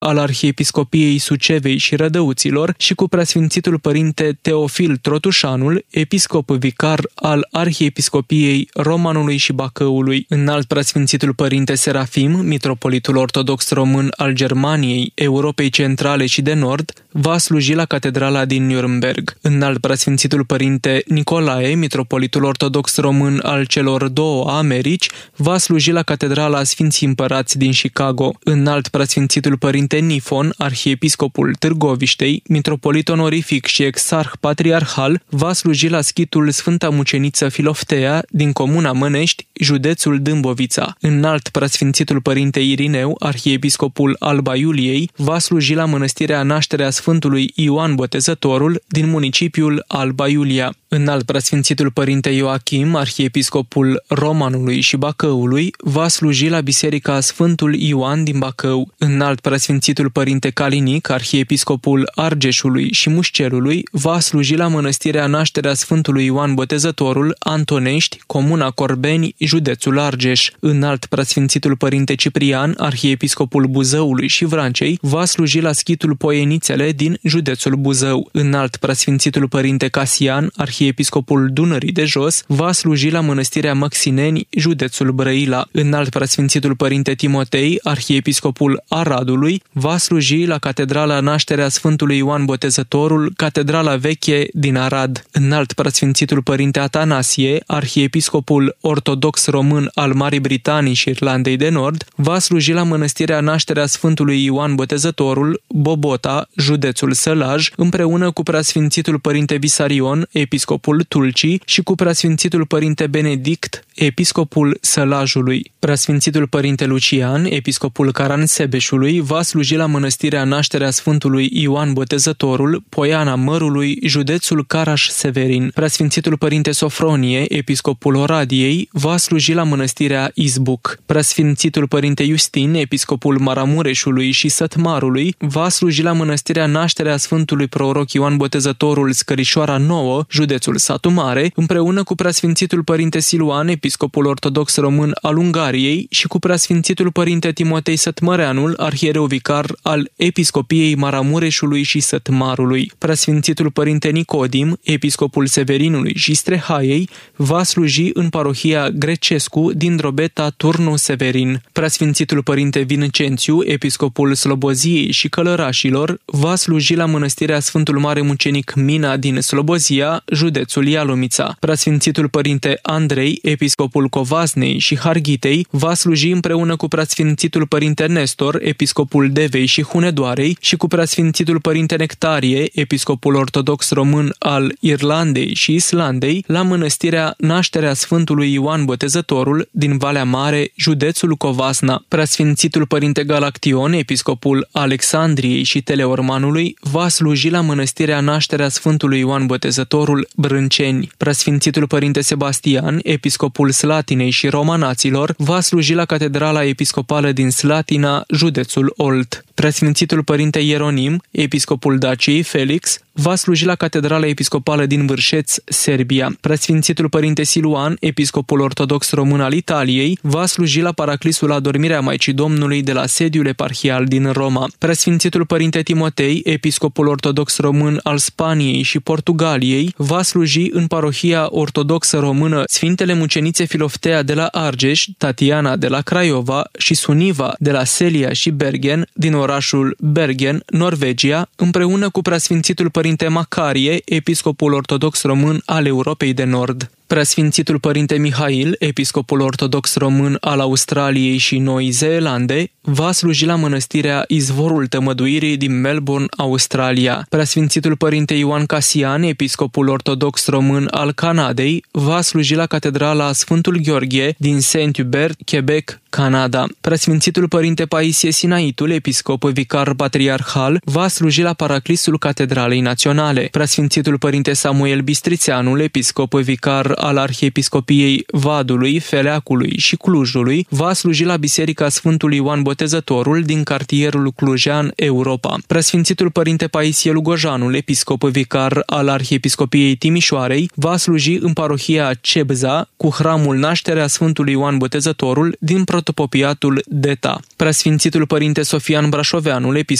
al Arhiepiscopiei Sucevei și Rădăuților și cu preasfințitul părinte Teofil Trotușanul, episcop vicar al Arhiepiscopiei Romanului și Bacăului. Înalt preasfințitul părinte Serafim, mitropolitul ortodox român al Germaniei, Europei Centrale și de Nord, va sluji la catedrala din Nuremberg. Înalt preasfințitul părinte Nicolae, mitropolitul ortodox român al celor două Americi, va sluji la catedrala Sfinții Împărați din Chicago. Înalt preasfințitul părinte Nifon, arhiepiscopul Târgoviștei, mitropolit onorific și exarh patriarhal, va sluji la schitul Sfânta Muceniță Filoftea din comuna Mănești, județul Dâmbovița. Înalt preasfințitul părinte Irineu, arhiepiscopul Alba Iuliei, va sluji la mănăstirea Nașterea Sfântului Ioan Botezătorul din municipiul Alba Iulia. Înalt preasfințitul părinte Ioachim, arhiepiscopul Romanului și Bacăului, va sluji la biserica Sfântul Ioan din Bacău. Înalt preasfințitul părinte Calinic, arhiepiscopul Argeșului și Mușcelului, va sluji la mănăstirea Nașterea Sfântului Ioan Botezătorul, Antonești, comuna Corbeni, județul Argeș. Înalt preasfințitul părinte Ciprian, arhiepiscopul Buzăului și Vrancei, va sluji la schitul Poienițele din județul Buzău. Înalt preasfințitul părinte Casian, arhiepiscopul Dunării de Jos, va sluji la mănăstirea Măxineni, județul Brăila. Înalt preasfințitul părinte Timotei, arhiepiscopul Aradului, va sluji la catedrala Nașterea Sfântului Ioan Botezătorul, catedrala veche din Arad. Înalt preasfințitul părinte Atanasie, arhiepiscopul ortodox român al Marii Britanii și Irlandei de Nord, va sluji la mănăstirea Nașterea Sfântului Ioan Botezătorul, Bobota, județul Sălaj, împreună cu preasfințitul părinte Visarion, episcopul Tulcii, și cu preasfințitul părinte Benedict, episcopul Sălajului. Preasfințitul părinte Lucian, episcopul Caransebeșului, va sluji la mănăstirea Nașterea Sfântului Ioan Botezătorul, Poiana Mărului, județul Caraș-Severin. Preasfințitul părinte Sofronie, episcopul Oradiei, va sluji la mănăstirea Izbuc. Preasfințitul părinte Justin, episcopul Maramureșului și Sătmarului, va sluji la mănăstirea Nașterea Sfântului Proroc Ioan Botezătorul, Scărișoara Nouă, județul Satu Mare, împreună cu preasfințitul părinte Siluan, episcopul ortodox român al Ungariei, și cu preasfințitul părinte Timotei Sătmăreanul, arhiereu vicar al episcopiei Maramureșului și Sătmarului. Preasfințitul părinte Nicodim, episcopul Severinului și Strehaiei, va sluji în parohia Grecescu din Drobeta, Turnu Severin. Preasfințitul părinte Vincențiu, episcopul Sloboziei și Călărașilor, va sluji la mănăstirea Sfântul Mare Mucenic Mina din Slobozia, județul Ialomița. Preasfințitul părinte Andrei, episcopul Covasnei și Harghitei, va sluji împreună cu preasfințitul părinte Nestor, episcopul Devei și Hunedoarei, și cu preasfințitul părinte Nectarie, episcopul ortodox român al Irlandei și Islandei, la mănăstirea Nașterea Sfântului Ioan Botezătorul din Valea Mare, județul Covasna. Preasfințitul părinte Galaction, episcopul Alexandriei și Teleormanului, va sluji la mănăstirea Nașterea Sfântului Ioan Botezătorul, Brânceni. Preasfințitul părinte Sebastian, episcopul Slatinei și Romanaților, va sluji la catedrala episcopală din Slatina, județul Olt. Preasfințitul părinte Ieronim, episcopul Daciei Felix, va sluji la catedrala episcopală din Vârșeț, Serbia. Preasfințitul părinte Siluan, episcopul ortodox român al Italiei, va sluji la paraclisul Adormirea Maicii Domnului de la sediul eparhial din Roma. Preasfințitul părinte Timotei, episcopul ortodox român al Spaniei și Portugaliei, va sluji în parohia ortodoxă română Sfintele Mucenițe Filoftea de la Argeș, Tatiana de la Craiova și Suniva de la Selia și Bergen din orașul Bergen, Norvegia, împreună cu preasfințitul părinte Macarie, episcopul ortodox român al Europei de Nord. Preasfințitul părinte Mihail, episcopul ortodox român al Australiei și Noii Zeelande, va sluji la mănăstirea Izvorul Tămăduirii din Melbourne, Australia. Preasfințitul părinte Ioan Casian, episcopul ortodox român al Canadei, va sluji la catedrala Sfântul Gheorghe din Saint-Hubert, Quebec, Canada. Preasfințitul părinte Paisie Sinaitul, episcop vicar patriarhal, va sluji la paraclisul Catedralei Naționale. Preasfințitul părinte Samuel Bistrițeanul, episcop vicar al Arhiepiscopiei Vadului, Feleacului și Clujului, va sluji la Biserica Sfântului Ioan Botezătorul din cartierul clujean, Europa. Preasfințitul părinte Paisie Lugojanul, episcop vicar al Arhiepiscopiei Timișoarei, va sluji în parohia Cebza cu hramul Nașterea Sfântului Ioan Botezătorul din protopopiatul Deta. Preasfințitul părinte Sofian Brașoveanul,